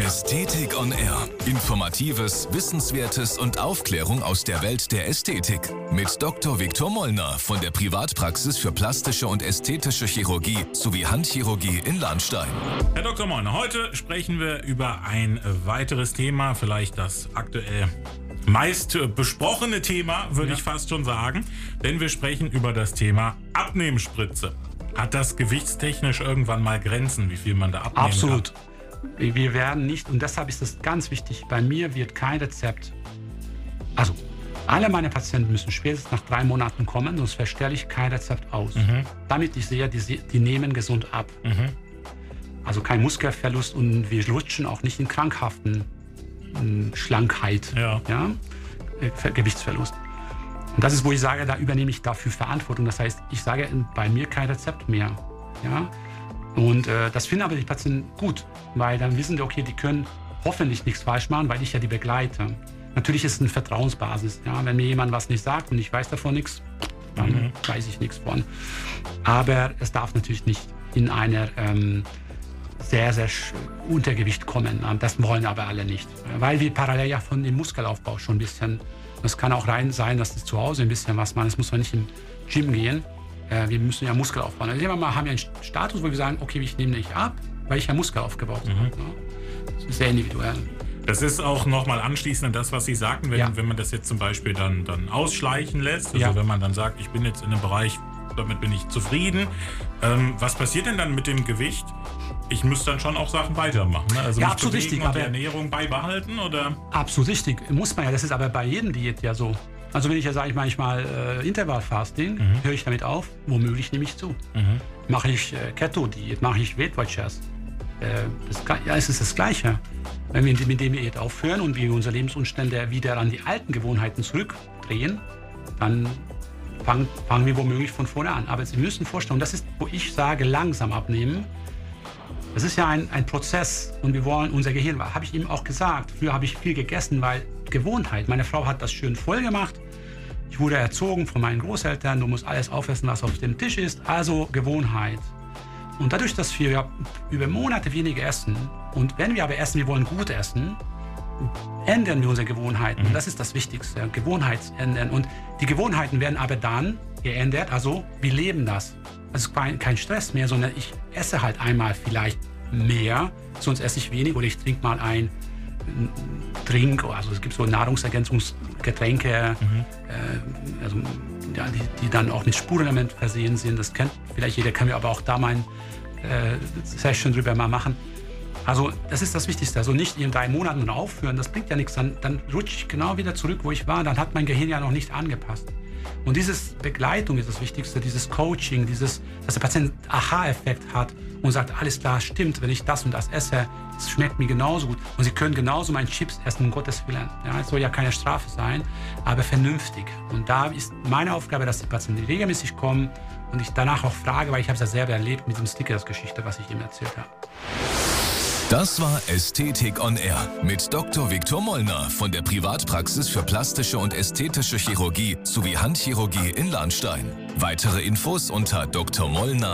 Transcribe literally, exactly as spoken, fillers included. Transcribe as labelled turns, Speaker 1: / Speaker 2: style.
Speaker 1: Ästhetik on Air. Informatives, Wissenswertes und Aufklärung aus der Welt der Ästhetik. Mit Doktor Viktor Mollner von der Privatpraxis für plastische und ästhetische Chirurgie sowie Handchirurgie in Lahnstein.
Speaker 2: Herr Doktor Mollner, heute sprechen wir über ein weiteres Thema, vielleicht das aktuell meist besprochene Thema, würde
Speaker 3: ja.
Speaker 2: ich fast schon sagen. Denn wir sprechen über das Thema Abnehmspritze. Hat das gewichtstechnisch irgendwann mal Grenzen, wie viel man da abnehmen
Speaker 3: Absolut.
Speaker 2: kann?
Speaker 3: Wir werden nicht, und deshalb ist es ganz wichtig, bei mir wird kein Rezept, also alle meine Patienten müssen spätestens nach drei Monaten kommen, sonst verstelle ich kein Rezept aus.
Speaker 2: Mhm.
Speaker 3: Damit ich sehe, die, die nehmen gesund ab.
Speaker 2: Mhm.
Speaker 3: Also kein Muskelverlust und wir rutschen auch nicht in krankhaften äh, Schlankheit,
Speaker 2: ja.
Speaker 3: Ja? Äh, Gewichtsverlust. Und das ist, wo ich sage, da übernehme ich dafür Verantwortung. Das heißt, ich sage bei mir kein Rezept mehr. Ja? Und äh, das finden aber die Patienten gut, weil dann wissen die, okay, die können hoffentlich nichts falsch machen, weil ich ja die begleite. Natürlich ist es eine Vertrauensbasis. Ja? Wenn mir jemand was nicht sagt und ich weiß davon nichts, dann mhm. weiß ich nichts von. Aber es darf natürlich nicht in einer ähm, sehr, sehr Untergewicht kommen. Das wollen aber alle nicht. Weil wir parallel ja von dem Muskelaufbau schon ein bisschen, es kann auch rein sein, dass das zu Hause ein bisschen was machen. Es muss man nicht im Gym gehen. Wir müssen ja Muskel aufbauen. Also wir haben ja einen Status, wo wir sagen, okay, ich nehme nicht ab, weil ich ja Muskel aufgebaut habe. Mhm. Das ist sehr individuell.
Speaker 2: Das ist auch nochmal anschließend an das, was Sie sagten, wenn, ja. wenn man das jetzt zum Beispiel dann, dann ausschleichen lässt. Also ja. wenn man dann sagt, ich bin jetzt in einem Bereich, damit bin ich zufrieden. Ähm, was passiert denn dann mit dem Gewicht? Ich müsste dann schon auch Sachen weitermachen. Ne? Also
Speaker 3: ja,
Speaker 2: mich
Speaker 3: absolut
Speaker 2: bewegen
Speaker 3: richtig.
Speaker 2: Und
Speaker 3: Aber
Speaker 2: die Ernährung beibehalten? Oder?
Speaker 3: Absolut richtig. Muss man ja. Das ist aber bei jedem Diät ja so. Also wenn ich ja sage, ich manchmal äh, Intervallfasting, mhm. höre ich damit auf, womöglich nehme ich zu. Mhm. Mache ich äh, Keto-Diät, mache ich Weight Watchers. Äh, das, ja, es ist das Gleiche. Wenn wir mit dem Diät aufhören und wir unsere Lebensumstände wieder an die alten Gewohnheiten zurückdrehen, dann fangen, fangen wir womöglich von vorne an. Aber Sie müssen vorstellen, das ist, wo ich sage, langsam abnehmen. Das ist ja ein, ein Prozess und wir wollen unser Gehirn, habe ich ihm auch gesagt, früher habe ich viel gegessen, weil Gewohnheit. Meine Frau hat das schön voll gemacht. Ich wurde erzogen von meinen Großeltern, du musst alles aufessen, was auf dem Tisch ist, also Gewohnheit. Und dadurch, dass wir ja über Monate weniger essen und wenn wir aber essen, wir wollen gut essen, ändern wir unsere Gewohnheiten. Mhm. Und das ist das Wichtigste, Gewohnheitsändern. Und die Gewohnheiten werden aber dann geändert, also wir leben das. Also kein, kein Stress mehr, sondern ich esse halt einmal vielleicht mehr, sonst esse ich wenig oder ich trinke mal ein Trink, also es gibt so Nahrungsergänzungsgetränke, mhm. äh, also, ja, die, die dann auch mit Spurenelement versehen sind. Das kennt vielleicht jeder, können wir aber auch da mal ein äh, Session drüber mal machen. Also das ist das Wichtigste, also nicht in drei Monaten aufhören, das bringt ja nichts, dann, dann rutsche ich genau wieder zurück, wo ich war, dann hat mein Gehirn ja noch nicht angepasst. Und diese Begleitung ist das Wichtigste, dieses Coaching, dieses, dass der Patient einen Aha-Effekt hat und sagt, alles klar, stimmt, wenn ich das und das esse, es schmeckt mir genauso gut. Und Sie können genauso meine Chips essen, um Gottes Willen. Ja, es soll ja keine Strafe sein, aber vernünftig. Und da ist meine Aufgabe, dass die Patienten regelmäßig kommen und ich danach auch frage, weil ich habe es ja selber erlebt mit dem Stickers-Geschichte, was ich ihm erzählt habe.
Speaker 1: Das war Ästhetik on Air mit Doktor Viktor Mollner von der Privatpraxis für plastische und ästhetische Chirurgie sowie Handchirurgie in Lahnstein. Weitere Infos unter doktor mollner